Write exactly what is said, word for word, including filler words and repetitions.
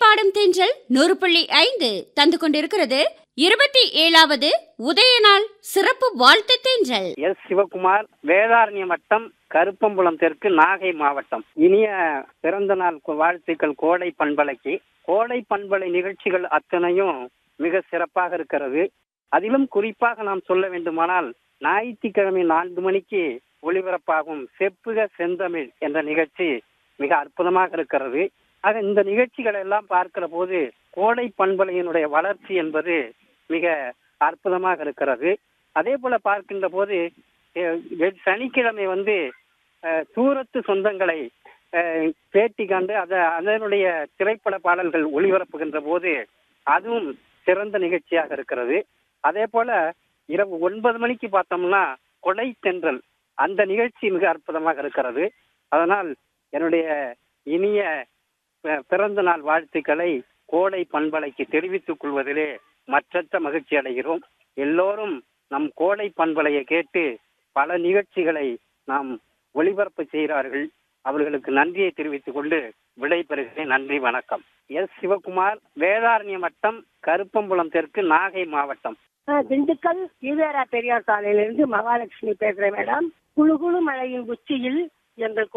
பாடும் தென்றல் நூறு புள்ளி ஐந்து தந்து கொண்டிருக்கிறது இருபத்தி ஏழாவது உதயநாள் சிறப்பு வாழ்த்து தென்றல். எஸ் சிவகுமார், வேதாரண்ய வட்டம், கருப்பம்புலம் தெற்கு, நாகை மாவட்டம். இனிய பிறந்த நாள் வாழ்த்துக்கள் கோடை பண்பலைக்கு. கோடை பண்பலை நிகழ்ச்சிகள் அத்தனையும் மிக சிறப்பாக இருக்கிறது. அதிலும் குறிப்பாக நாம் சொல்ல வேண்டுமானால் ஞாயிற்றுக்கிழமை நான்கு மணிக்கு ஒளிபரப்பாகும் செப்புக செந்தமிழ் என்ற நிகழ்ச்சி மிக அற்புதமாக இருக்கிறது. ஆக இந்த நிகழ்ச்சிகளை எல்லாம் பார்க்கிற போது கோடை பண்பலையினுடைய வளர்ச்சி என்பது மிக அற்புதமாக இருக்கிறது. அதே போல பார்க்கின்ற போது சனிக்கிழமை வந்து தூரத்து சொந்தங்களை பேட்டி கண்டு அத அதனுடைய திரைப்பட பாடல்கள் ஒளிபரப்புகின்ற போது அதுவும் சிறந்த நிகழ்ச்சியாக இருக்கிறது. அதே போல இரவு ஒன்பது மணிக்கு பார்த்தோம்னா கொடை தென்றல், அந்த நிகழ்ச்சி மிக அற்புதமாக இருக்கிறது. அதனால் என்னுடைய இனிய பிறந்த நாள் வாழ்த்துக்களை கோடை பண்பலைக்கு தெரிவித்துக் கொள்வதிலே மற்றற்ற மகிழ்ச்சி அடைகிறோம். எல்லோரும் நம் கோடை பண்பலையை கேட்டு பல நிகழ்ச்சிகளை நாம் ஒளிபரப்பு செய்கிறார்கள். அவர்களுக்கு நன்றியை தெரிவித்துக் கொண்டு விடைபெறுகிறேன். நன்றி, வணக்கம். எஸ் சிவகுமார், வேதாரண்ய வட்டம், கருப்பம்புலம் தெற்கு, நாகை மாவட்டம். திண்டுக்கல் ஈவேரா பெரியார் சாலையிலிருந்து மகாலட்சுமி பேசுறேன் மேடம். குழு குழு மழையின் உச்சியில் எங்கள்